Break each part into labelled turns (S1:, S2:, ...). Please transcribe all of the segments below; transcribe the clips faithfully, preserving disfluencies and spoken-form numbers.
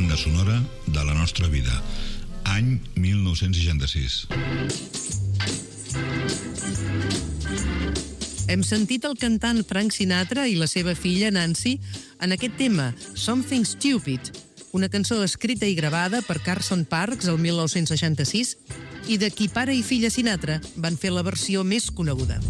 S1: banda sonora de la nostra vida. Any mil nou-cents seixanta-sis.
S2: Hem sentit el cantant Frank Sinatra i la seva filla Nancy en aquest tema, Something Stupid, una cançó escrita i gravada per Carson Parks el mil nou-cents seixanta-sis i de qui pare i filla Sinatra van fer la versió més coneguda.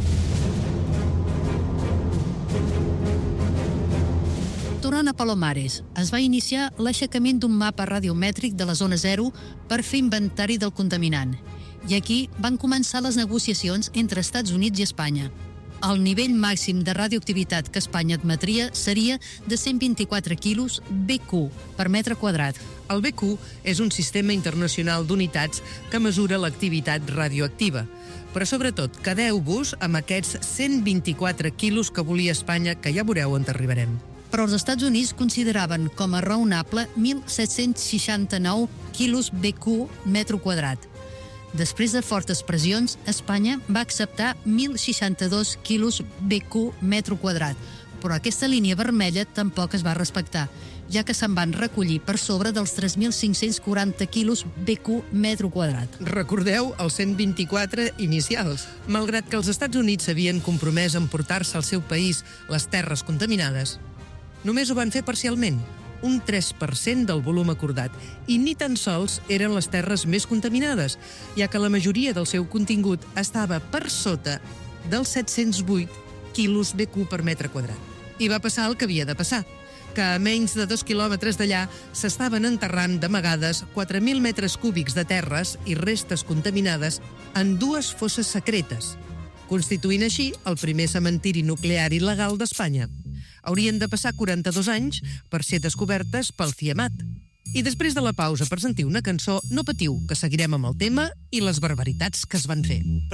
S3: Tornant a Palomares, es va iniciar l'aixecament d'un mapa radiomètric de la zona zero per fer inventari del contaminant. I aquí van començar les negociacions entre Estats Units i Espanya. El nivell màxim de radioactivitat que Espanya admetria seria de cent vint-i-quatre quilos B Q per metre quadrat.
S2: El B Q és un sistema internacional d'unitats que mesura l'activitat radioactiva. Però sobretot, quedeu-vos amb aquests cent vint-i-quatre quilos que volia Espanya, que ja veureu on arribarem.
S3: Però els Estats Units consideraven com a raonable mil set-cents seixanta-nou quilos B Q metro quadrat. Després de fortes pressions, Espanya va acceptar mil seixanta-dos quilos B Q metro quadrat, però aquesta línia vermella tampoc es va respectar, ja que se'n van recollir per sobre dels tres mil cinc-cents quaranta quilos B Q metro quadrat.
S2: Recordeu els cent vint-i-quatre inicials. Malgrat que els Estats Units s'havien compromès a emportar-se al seu país les terres contaminades, només ho van fer parcialment, un tres per cent del volum acordat, i ni tan sols eren les terres més contaminades, ja que la majoria del seu contingut estava per sota dels set-cents vuit quilos B Q per metre quadrat. I va passar el que havia de passar, que a menys de dos quilòmetres d'allà s'estaven enterrant d'amagades quatre mil metres cúbics de terres i restes contaminades en dues fosses secretes, constituint així el primer cementiri nuclear il·legal d'Espanya. Haurien de passar quaranta-dos anys per ser descobertes pel CIEMAT. I després de la pausa per sentir una cançó, no patiu, que seguirem amb el tema i les barbaritats que es van fer.